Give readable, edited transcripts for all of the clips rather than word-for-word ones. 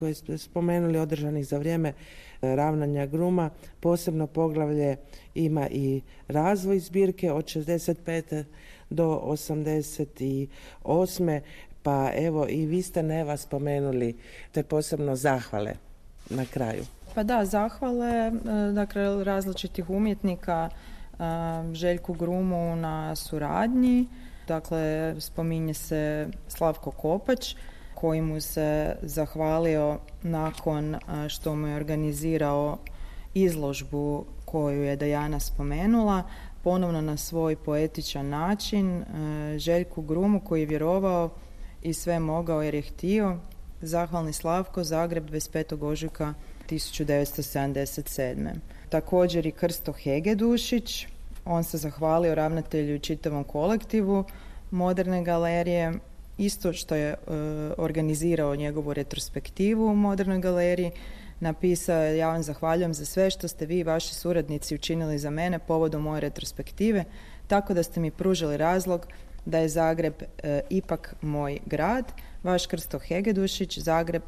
koje ste spomenuli održanih za vrijeme ravnanja Gruma. Posebno poglavlje ima i razvoj zbirke od 65. do 88. Pa evo i vi ste Neva spomenuli te posebno zahvale na kraju. Pa da, zahvale dakle različitih umjetnika Željku Grumu na suradnji. Dakle, spominje se Slavko Kopać koji mu se zahvalio nakon što mu je organizirao izložbu koju je Dajana spomenula, ponovno na svoj poetičan način. Željku Grumu koji je vjerovao i sve mogao jer je htio. Zahvalni Slavko, Zagreb, 25. ožujka 1977. Također i Krsto Hegedušić, on se zahvalio ravnatelju i čitavom kolektivu Moderne galerije, isto što je organizirao njegovu retrospektivu u Modernoj galeriji. Napisao je: ja vam zahvaljujem za sve što ste vi i vaši suradnici učinili za mene povodom moje retrospektive, tako da ste mi pružili razlog da je Zagreb ipak moj grad. Vaš Krsto Hegedušić, Zagreb,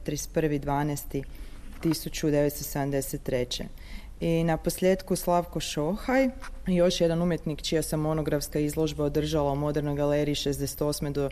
31.12.1973. I na posljedku Slavko Šohaj, još jedan umjetnik čija se monografska izložba održala u Modernoj galeriji 68. do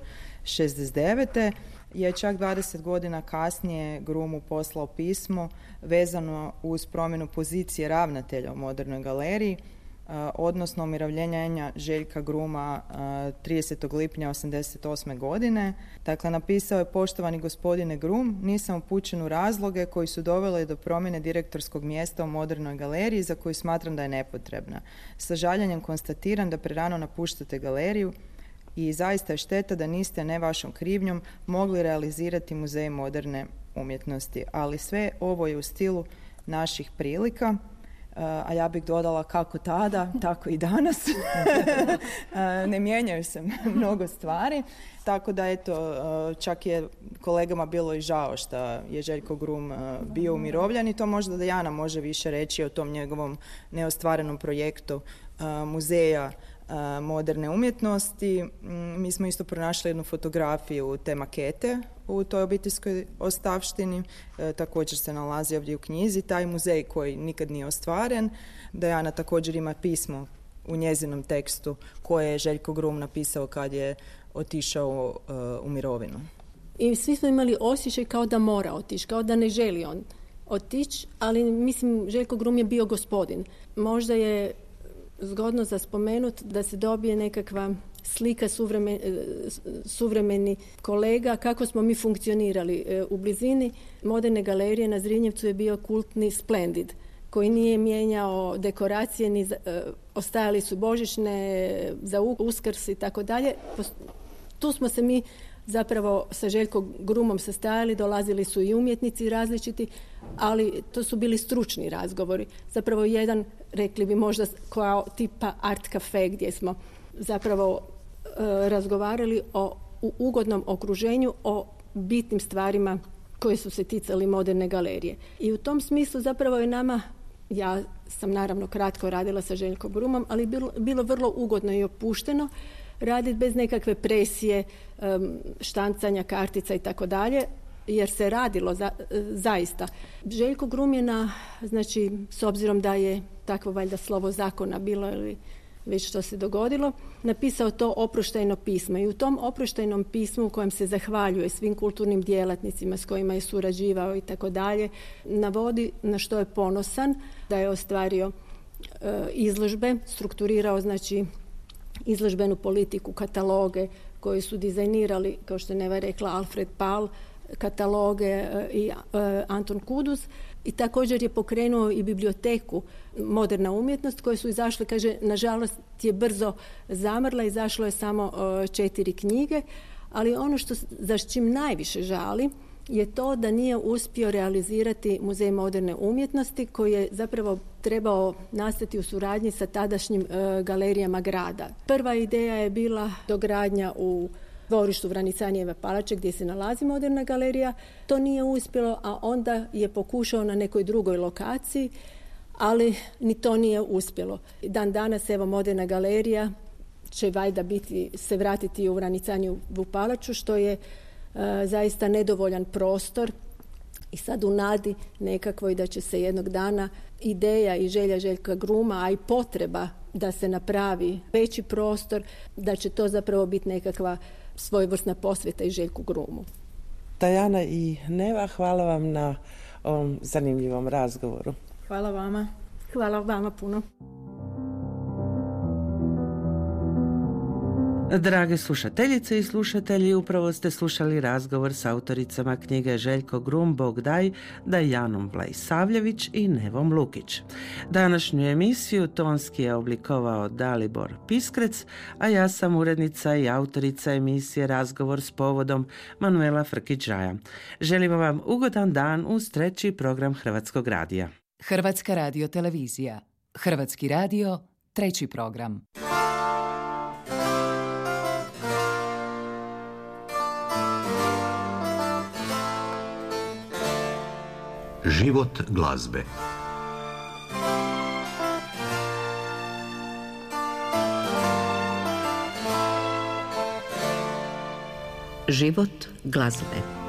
69. je čak 20 godina kasnije Grumu poslao pismo vezano uz promjenu pozicije ravnatelja u Modernoj galeriji, odnosno umirovljenja Željka Gruma 30. lipnja 1988. godine. Dakle, napisao je: poštovani gospodine Grum, nisam upućen u razloge koji su doveli do promjene direktorskog mjesta u Modernoj galeriji za koju smatram da je nepotrebna. Sa žaljenjem konstatiram da prerano napuštate galeriju i zaista je šteta da niste, ne vašom krivnjom, mogli realizirati muzej moderne umjetnosti. Ali sve ovo je u stilu naših prilika. A ja bih dodala kako tada, tako i danas. Ne mijenjaju se mnogo stvari. Tako da eto, čak je kolegama bilo i žao što je Željko Grum bio umirovljen i to možda Dajana može više reći o tom njegovom neostvarenom projektu muzeja moderne umjetnosti. Mi smo isto pronašli jednu fotografiju te makete u toj obiteljskoj ostavštini. Također se nalazi ovdje u knjizi taj muzej koji nikad nije ostvaren. Dajana također ima pismo u njezinom tekstu koje je Željko Grum napisao kad je otišao u mirovinu. I svi smo imali osjećaj kao da mora otići, kao da ne želi on otići, ali mislim Željko Grum je bio gospodin. Možda je zgodno za spomenut da se dobije nekakva slika suvremeni kolega kako smo mi funkcionirali. U blizini Moderne galerije na Zrinjevcu je bio kultni Splendid koji nije mijenjao dekoracije, ni ostajali su božićne za Uskrs i tako dalje. Tu smo se mi zapravo sa Željkom Grumom sastajali, dolazili su i umjetnici različiti, ali to su bili stručni razgovori. Zapravo jedan, rekli bi možda kao tipa art cafe gdje smo zapravo razgovarali u ugodnom okruženju o bitnim stvarima koje su se ticali Moderne galerije. I u tom smislu zapravo je nama, ja sam naravno kratko radila sa Željkom Grumom, ali bilo vrlo ugodno i opušteno raditi bez nekakve presije, štancanja kartica i tako dalje, jer se radilo zaista. Željko Grum je znači, s obzirom da je takvo valjda slovo zakona bilo ili već što se dogodilo, napisao to oproštajno pismo i u tom oproštajnom pismu u kojem se zahvaljuje svim kulturnim djelatnicima s kojima je surađivao i tako dalje, navodi na što je ponosan, da je ostvario izložbe, strukturirao znači izložbenu politiku, kataloge koji su dizajnirali, kao što je Neva rekla, Alfred Pal, kataloge i Anton Kudus, i također je pokrenuo i biblioteku Moderna umjetnost koje su izašle, kaže, nažalost je brzo zamrla, izašlo je samo 4 knjige, ali ono za čim najviše žali je to da nije uspio realizirati Muzej moderne umjetnosti koji je zapravo trebao nastati u suradnji sa tadašnjim galerijama grada. Prva ideja je bila dogradnja u dvorištu Vranicanijeve palače gdje se nalazi Moderna galerija. To nije uspjelo, a onda je pokušao na nekoj drugoj lokaciji, ali ni to nije uspjelo. Dan danas evo Moderna galerija će valjda se vratiti u Vranicanijevu palaču, što je zaista nedovoljan prostor I sad u nadi nekakvoj da će se jednog dana ideja i želja Željka Gruma, a i potreba da se napravi veći prostor, da će to zapravo biti nekakva svojevrsna posveta i Željku Grumu. Tajana i Neva, hvala vam na ovom zanimljivom razgovoru. Hvala vama. Hvala vama puno. Drage slušateljice i slušatelji, upravo ste slušali razgovor s autoricama knjige Željko Grum, Bog daj, Dajanom Vlaisavljević i Nevom Lukić. Današnju emisiju tonski je oblikovao Dalibor Piskrec, a ja sam urednica i autorica emisije Razgovor s povodom Manuela Frkić-Žaja. Želimo vam ugodan dan uz 3. program Hrvatskog radija. Hrvatska radiotelevizija. Hrvatski radio, 3. program. Život glazbe. Život glazbe.